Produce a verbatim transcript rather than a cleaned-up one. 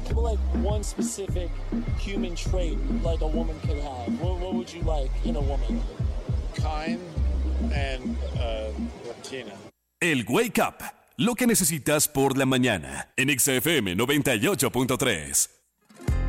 for like one specific human trait like a woman could have, what, what would you like in a woman? Kind and uh, Latina. El Wake Up, lo que necesitas por la mañana, en X F M noventa y ocho punto tres.